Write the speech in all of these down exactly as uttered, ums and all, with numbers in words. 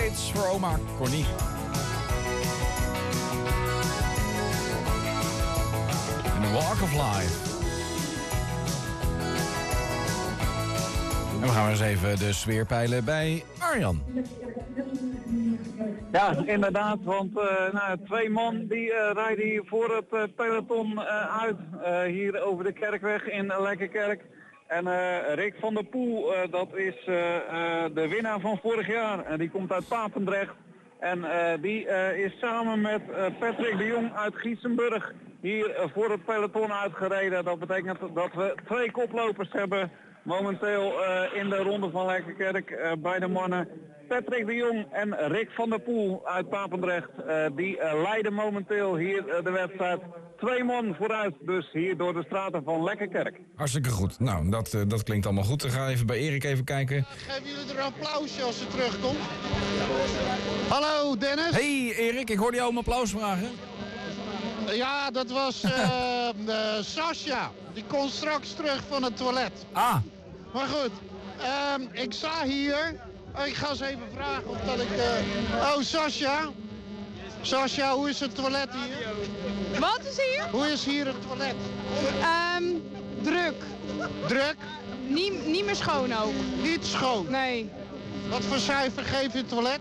Gates voor oma Connie. En The Walk of Life. En we gaan eens even de sfeer peilen bij Arjan. Ja, inderdaad, want uh, nou, twee man die uh, rijden hier voor het uh, peloton uh, uit, uh, hier over de Kerkweg in Lekkerkerk. En uh, Rick van der Poel, uh, dat is uh, uh, de winnaar van vorig jaar. En die komt uit Papendrecht. En uh, die uh, is samen met uh, Patrick de Jong uit Giesenburg hier uh, voor het peloton uitgereden. Dat betekent dat we twee koplopers hebben momenteel uh, in de ronde van Lekkerkerk. Uh, beide mannen, Patrick de Jong en Rick van der Poel uit Papendrecht. Uh, die uh, leiden momenteel hier uh, de wedstrijd. Twee man vooruit, dus hier door de straten van Lekkerkerk. Hartstikke goed. Nou, dat, uh, dat klinkt allemaal goed. We gaan even bij Erik even kijken. Geven jullie er een applausje als ze terugkomt? Hallo Dennis. Hey Erik, ik hoorde jou om applaus vragen. Ja, dat was uh, uh, Sascha. Die komt straks terug van het toilet. Ah. Maar goed, um, ik sta hier. Ik ga eens even vragen of dat ik... Uh... Oh, Sascha. Sascha, hoe is het toilet hier? Wat is hier? Hoe is hier het toilet? Um, druk. Druk? Nie, niet meer schoon ook. Niet schoon? Nee. Wat voor cijfer geef je het toilet?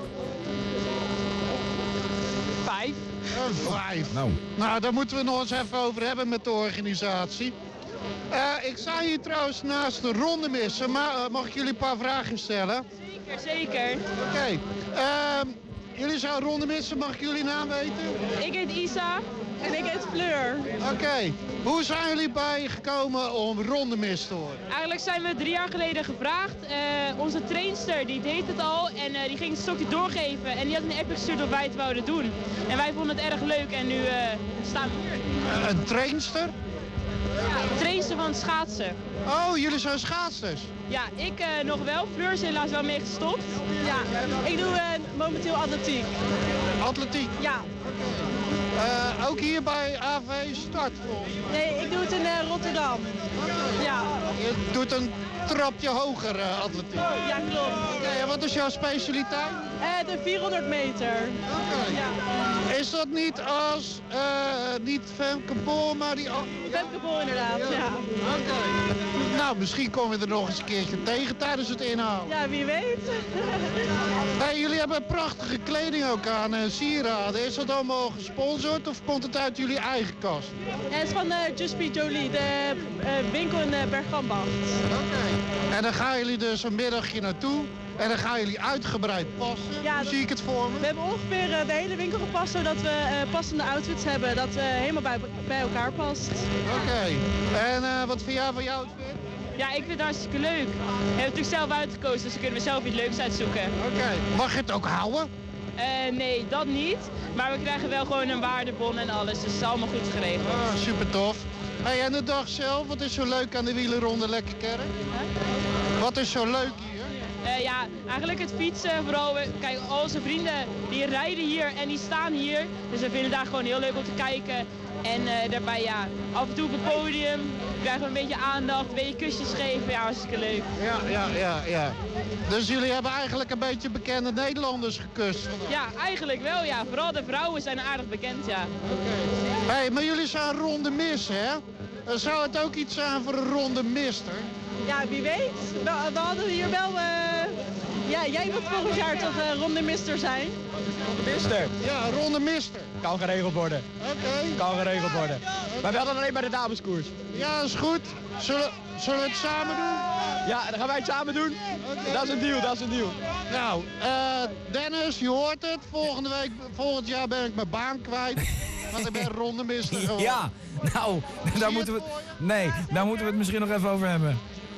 Vijf. Een vijf. Nou. Nou, daar moeten we nog eens even over hebben met de organisatie. Uh, ik sta hier trouwens naast de rondemissen. Maar uh, mag ik jullie een paar vragen stellen? Zeker, zeker. Oké. Okay. Uh, jullie zijn rondemissen, mag ik jullie naam weten? Ik heet Isa en ik heet Fleur. Oké. Okay. Hoe zijn jullie bijgekomen om rondemis te worden? Eigenlijk zijn we drie jaar geleden gevraagd. Uh, onze trainster die deed het al en uh, die ging het stokje doorgeven. En die had een app gestuurd dat wij het wouden doen. En wij vonden het erg leuk en nu uh, staan we hier. Uh, een trainster? Ja, trainster van het schaatsen. Oh, jullie zijn schaatsers? Ja, ik uh, nog wel. Fleur is helaas wel mee gestopt. Ja, ik doe uh, momenteel atletiek. Atletiek? Ja. Uh, ook hier bij A V Start? Nee, ik doe het in uh, Rotterdam. Ja. Je doet een trapje hoger uh, atletiek? Ja, klopt. Okay, en wat is jouw specialiteit? Uh, de vierhonderd meter. Oké. Okay. Ja. Is dat niet als, uh, niet Femke Bol, maar die... Femke Bol inderdaad, ja. ja. Oké. Okay. Nou, misschien komen we er nog eens een keertje tegen tijdens het inhalen. Ja, wie weet. Hey, jullie hebben prachtige kleding ook aan en sieraden. Is dat allemaal gesponsord of komt het uit jullie eigen kast? Het is van uh, Just Be Jolie, de uh, winkel in uh, Bergambacht. Oké. Okay. En dan gaan jullie dus een middagje naartoe. En dan gaan jullie uitgebreid passen. Ja, hoe zie ik het voor me? We hebben ongeveer uh, de hele winkel gepast, zodat we uh, passende outfits hebben. Dat uh, helemaal bij, bij elkaar past. Oké. Okay. En uh, wat vind jij van jouw outfit? Ja, ik vind het hartstikke leuk. We hebben het natuurlijk zelf uitgekozen, dus dan kunnen we zelf iets leuks uitzoeken. Oké. Okay. Mag je het ook houden? Uh, nee, dat niet. Maar we krijgen wel gewoon een waardebon en alles, dus het is allemaal goed geregeld. Oh, super tof. Hey, en de dag zelf, wat is zo leuk aan de wielerronde Lekkerkerk? Huh? Wat is zo leuk hier? Uh, ja, eigenlijk het fietsen, vooral, kijk, al onze vrienden die rijden hier en die staan hier. Dus we vinden het daar gewoon heel leuk om te kijken. En uh, daarbij, ja, af en toe op het podium krijgen we een beetje aandacht, een beetje kusjes geven. Ja, hartstikke leuk. Ja, ja, ja, ja. Dus jullie hebben eigenlijk een beetje bekende Nederlanders gekust? Ja, eigenlijk wel, ja. Vooral de vrouwen zijn aardig bekend, ja. Oké. Okay. Hey, maar jullie zijn ronde mis, hè? Zou het ook iets zijn voor een ronde mister? Ja, wie weet. We, we hadden hier wel... Uh... Ja, jij wilt volgend jaar toch uh, ronde mister zijn? Ronde mister? Ja, ronde mister. Kan geregeld worden. Oké. Okay. Kan geregeld worden. Okay. Maar wel dan alleen bij de dameskoers. Ja, is goed. Zullen, zullen we het samen doen? Ja, dan gaan wij het samen doen. Okay. Dat is een deal, dat is een deal. Nou, uh, Dennis, je hoort het. Volgende week, volgend jaar ben ik mijn baan kwijt. Want ik ben ronde mister geworden. Ja, nou, daar moeten we, nee, daar moeten we het misschien nog even over hebben.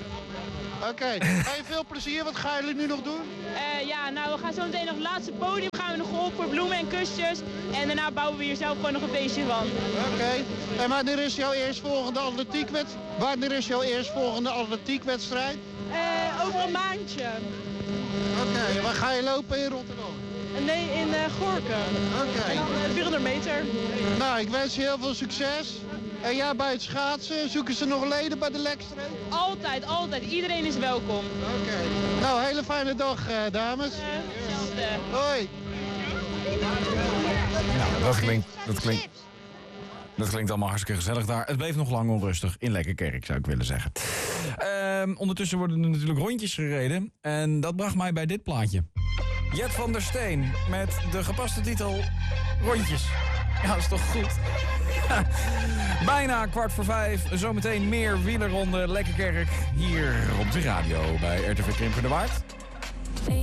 Oké, okay. Hey, veel plezier. Wat gaan jullie nu nog doen? Uh, ja, nou we gaan zo meteen nog het laatste podium gaan we nog op voor bloemen en kusjes. En daarna bouwen we hier zelf gewoon nog een feestje van. Oké, okay. En wanneer is jouw eerstvolgende atletiekwedstrijd? Wanneer is jouw eerstvolgende atletiekwedstrijd? Uh, over een maandje. Oké, okay. Waar ga je lopen in Rotterdam? Nee, in uh, Gorkum. Oké. Okay. vierhonderd meter. Nou, ik wens je heel veel succes. En ja, bij het schaatsen, zoeken ze nog leden bij de Lekstreek? Altijd, altijd. Iedereen is welkom. Oké. Okay. Nou, hele fijne dag, uh, dames. Uh, hetzelfde. Hoi. Nou, dat klinkt, dat klinkt, dat klinkt allemaal hartstikke gezellig daar. Het bleef nog lang onrustig in Lekkerkerk, zou ik willen zeggen. Uh, ondertussen worden er natuurlijk rondjes gereden. En dat bracht mij bij dit plaatje. Jet van der Steen met de gepaste titel Rondjes. Ja, dat is toch goed? Bijna kwart voor vijf. Zometeen meer wielerronde Lekkerkerk hier op de radio bij R T V Krimpen de Waard.